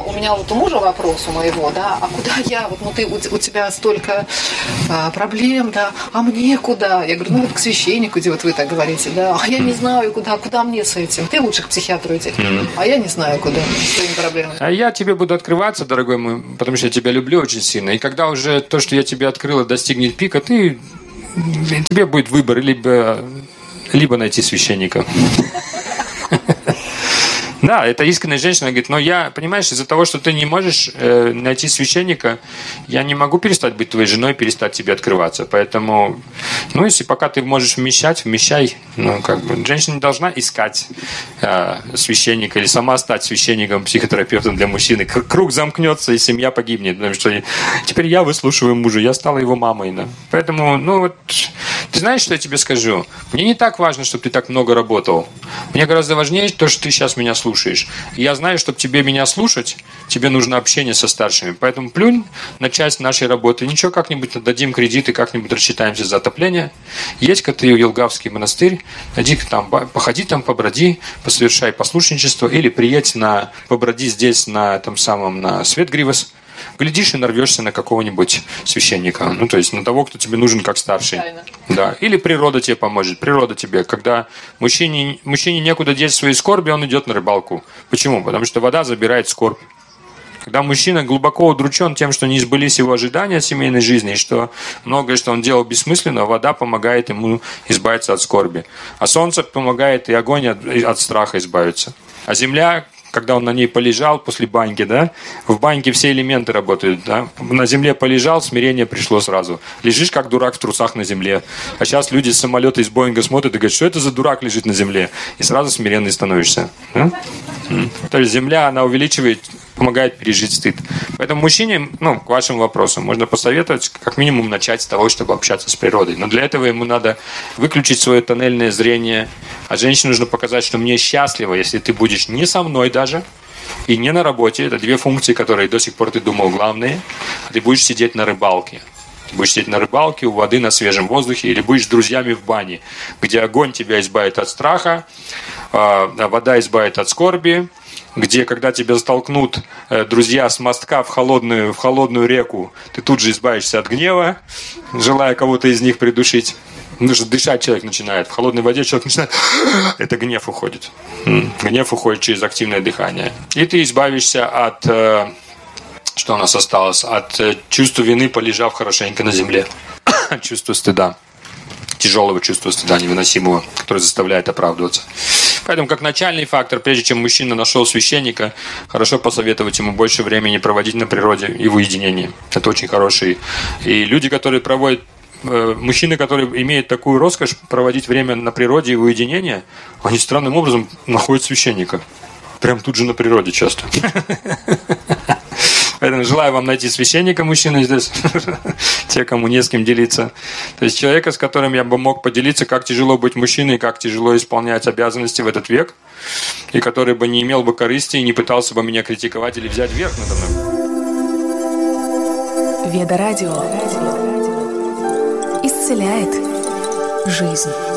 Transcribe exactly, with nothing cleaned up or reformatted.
у меня вот у мужа вопрос у моего, да, а куда я, вот, ну ты, у, у тебя столько а, проблем, да, а мне куда? Я говорю, ну вот к священнику, где вот вы так говорите, да, а я не знаю, куда, куда мне с этим? Ты лучше к психиатру иди, mm-hmm. а я не знаю, куда, с своими проблемами. А я тебе буду открываться, дорогой мой, потому что я тебя люблю очень сильно, и когда уже то, что я тебе открыла, достигнет пика, ты, тебе будет выбор, либо, либо найти священника. Да, это искренняя женщина говорит, но я, понимаешь, из-за того, что ты не можешь э, найти священника, я не могу перестать быть твоей женой, перестать тебе открываться. Поэтому, ну, если пока ты можешь вмещать, вмещай. Ну, как бы, женщина не должна искать э, священника или сама стать священником, психотерапевтом для мужчины. Круг замкнется, и семья погибнет. Потому что теперь я выслушиваю мужа, я стала его мамой. Да? Поэтому, ну, вот, ты знаешь, что я тебе скажу? Мне не так важно, чтобы ты так много работал. Мне гораздо важнее то, что ты сейчас меня слушаешь. Слушаешь. И я знаю, чтобы тебе меня слушать, тебе нужно общение со старшими. Поэтому плюнь на часть нашей работы. Ничего, как-нибудь отдадим кредиты, как-нибудь рассчитаемся за отопление. Есть-ка ты в Елгавский монастырь, иди там, походи там, поброди, посовершай послушничество, или приедь на, поброди здесь на том самом, на Свет-Гривас. Глядишь и нарвешься на какого-нибудь священника. Ну, то есть на того, кто тебе нужен как старший. Да. Или природа тебе поможет. Природа тебе. Когда мужчине, мужчине некуда деть свои скорби, он идет на рыбалку. Почему? Потому что вода забирает скорбь. Когда мужчина глубоко удручен тем, что не сбылись его ожидания от семейной жизни, и что многое, что он делал бессмысленно, вода помогает ему избавиться от скорби. А солнце помогает и огонь от, от страха избавиться. А земля, когда он на ней полежал после баньки, да, в баньке все элементы работают, да, на земле полежал, смирение пришло сразу. Лежишь как дурак в трусах на земле. А сейчас люди с самолета из Боинга смотрят и говорят, что это за дурак лежит на земле? И сразу смиренный становишься. Да? То есть земля, она увеличивает, помогает пережить стыд. Поэтому мужчине, ну, к вашим вопросам, можно посоветовать как минимум начать с того, чтобы общаться с природой. Но для этого ему надо выключить свое тоннельное зрение. А женщине нужно показать, что мне счастливо, если ты будешь не со мной даже, и не на работе. Это две функции, которые до сих пор ты думал главные. Ты будешь сидеть на рыбалке. Ты будешь сидеть на рыбалке, у воды, на свежем воздухе, или будешь с друзьями в бане, где огонь тебя избавит от страха, а вода избавит от скорби, где, когда тебя столкнут друзья с мостка в холодную, в холодную реку, ты тут же избавишься от гнева, желая кого-то из них придушить. Потому что дышать человек начинает. В холодной воде человек начинает... Это гнев уходит. Гнев уходит через активное дыхание. И ты избавишься от... Что у нас осталось? От чувства вины, полежав хорошенько на земле. От чувства стыда. Тяжелого чувства стыда, невыносимого, которое заставляет оправдываться. Поэтому, как начальный фактор, прежде чем мужчина нашел священника, хорошо посоветовать ему больше времени проводить на природе и в уединении. Это очень хороший. И люди, которые проводят, мужчины, которые имеют такую роскошь проводить время на природе и в уединении, они странным образом находят священника. Прям тут же на природе часто. Поэтому желаю вам найти священника, мужчины здесь, те, кому не с кем делиться. То есть человека, с которым я бы мог поделиться, как тяжело быть мужчиной, как тяжело исполнять обязанности в этот век, и который бы не имел бы корысти и не пытался бы меня критиковать или взять верх надо мной. Веда Радио исцеляет жизнь.